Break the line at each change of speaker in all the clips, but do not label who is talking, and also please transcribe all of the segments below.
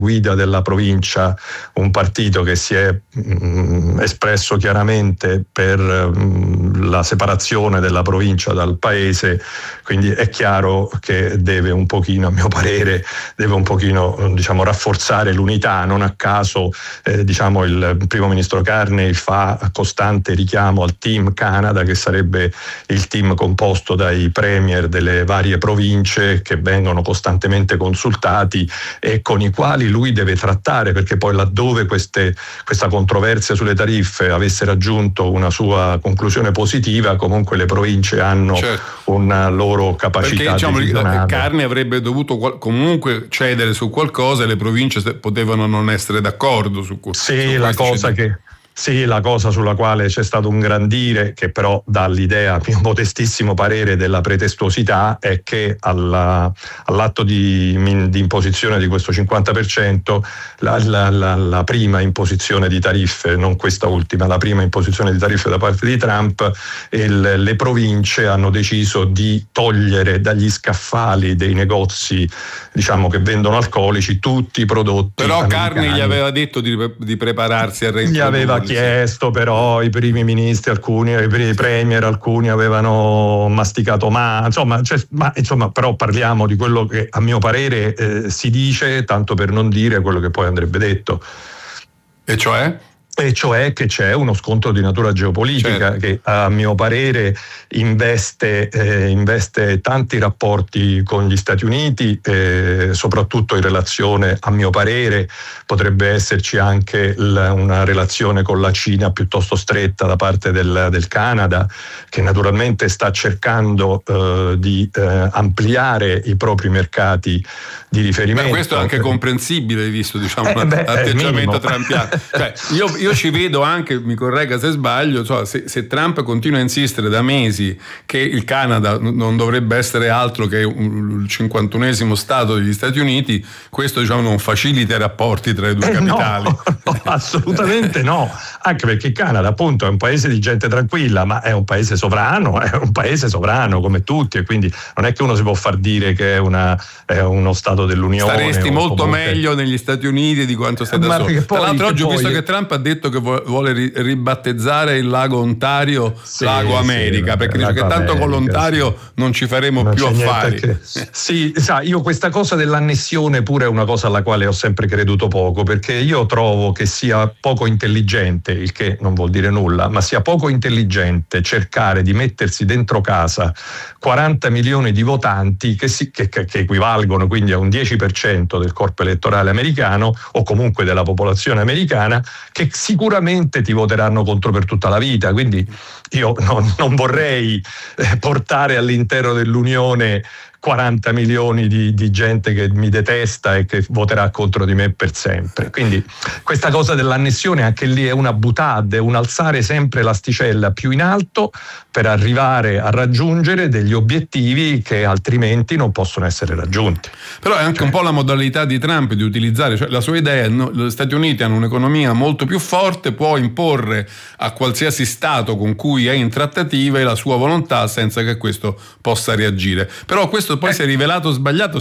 guida della provincia un partito che si è espresso chiaramente per la separazione della provincia dal paese, quindi è chiaro che deve un pochino, a mio parere, diciamo rafforzare l'unità. Non a caso diciamo il primo ministro Carney fa costante richiamo al team Canada, che sarebbe il team composto dai premier delle varie province che vengono costantemente consultati e con i quali lui deve trattare, perché poi laddove questa controversia sulle tariffe avesse raggiunto una sua conclusione positiva, comunque le province hanno una loro capacità decisionale.
Carney avrebbe dovuto comunque cedere su qualcosa e le province potevano non essere d'accordo su questo.
Sì, la cosa sulla quale c'è stato un grandire, che però dà l'idea, a mio modestissimo parere, della pretestuosità, è che all'atto di imposizione di questo 50%, la prima imposizione di tariffe, non questa ultima, la prima imposizione di tariffe da parte di Trump, le province hanno deciso di togliere dagli scaffali dei negozi, diciamo, che vendono alcolici, tutti i prodotti
Però
americani.
Carney gli aveva detto di prepararsi a reintrodurli.
Gli aveva chiesto, però i primi ministri, alcuni, i premier, alcuni avevano masticato insomma, però parliamo di quello che a mio parere si dice, tanto per non dire quello che poi andrebbe detto.
E cioè
che c'è uno scontro di natura geopolitica, che a mio parere investe tanti rapporti con gli Stati Uniti, soprattutto in relazione, a mio parere potrebbe esserci anche una relazione con la Cina piuttosto stretta da parte del Canada, che naturalmente sta cercando di ampliare i propri mercati di riferimento.
Ma questo è anche comprensibile, visto l'atteggiamento trumpiano. Io ci vedo anche, mi corregga se sbaglio, se Trump continua a insistere da mesi che il Canada non dovrebbe essere altro che il 51esimo stato degli Stati Uniti, questo non facilita i rapporti tra i due capitali.
No, assolutamente no, anche perché il Canada appunto è un paese di gente tranquilla, ma è un paese sovrano come tutti, e quindi non è che uno si può far dire che è uno stato dell'Unione.
Staresti molto meglio negli Stati Uniti di quanto stai da solo. Tra l'altro oggi ho visto che Trump ha detto che vuole ribattezzare il lago Ontario Lago America, perché dice che tanto con l'Ontario non ci faremo più affari.
Sì, io questa cosa dell'annessione pure è una cosa alla quale ho sempre creduto poco, perché io trovo che sia poco intelligente, il che non vuol dire nulla, ma sia poco intelligente cercare di mettersi dentro casa 40 milioni di votanti che equivalgono quindi a un 10% del corpo elettorale americano, o comunque della popolazione americana, che sicuramente ti voteranno contro per tutta la vita. Quindi io non vorrei portare all'interno dell'unione 40 milioni di gente che mi detesta e che voterà contro di me per sempre. Quindi questa cosa dell'annessione anche lì è una boutade, è un alzare sempre l'asticella più in alto per arrivare a raggiungere degli obiettivi che altrimenti non possono essere raggiunti.
Però è anche un po' la modalità di Trump di utilizzare, la sua idea è gli Stati Uniti hanno un'economia molto più forte, può imporre a qualsiasi stato con cui è in trattative la sua volontà senza che questo possa reagire. Però questo poi si è rivelato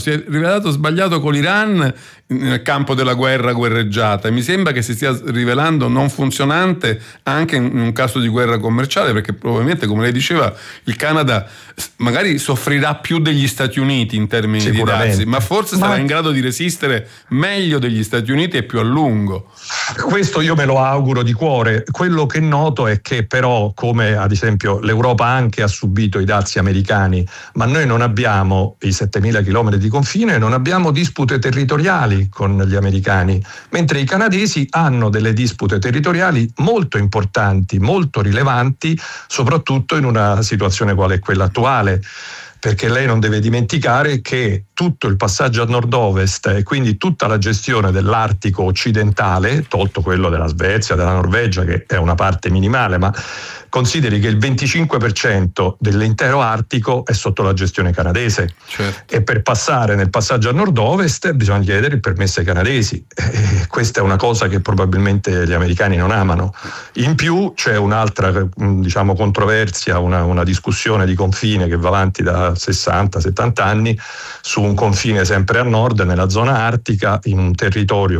sbagliato con l'Iran nel campo della guerreggiata, e mi sembra che si stia rivelando non funzionante anche in un caso di guerra commerciale, perché probabilmente, come lei diceva, il Canada magari soffrirà più degli Stati Uniti in termini di dazi, ma forse sarà in grado di resistere meglio degli Stati Uniti e più a lungo.
Questo io me lo auguro di cuore. Quello che noto è che però, come ad esempio l'Europa anche ha subito i dazi americani, ma noi non abbiamo i 7.000 chilometri di confine, non abbiamo dispute territoriali con gli americani, mentre i canadesi hanno delle dispute territoriali molto importanti, molto rilevanti, soprattutto in una situazione quale è quella attuale. Perché lei non deve dimenticare che tutto il passaggio a nord-ovest e quindi tutta la gestione dell'Artico occidentale, tolto quello della Svezia, della Norvegia, che è una parte minimale, ma consideri che il 25% dell'intero Artico è sotto la gestione canadese,
certo.
E per passare nel passaggio a nord-ovest bisogna chiedere il permesso ai canadesi. Questa è una cosa che probabilmente gli americani non amano. In più c'è un'altra, diciamo, controversia, una discussione di confine che va avanti da 60-70 anni su un confine sempre a nord, nella zona artica, in un territorio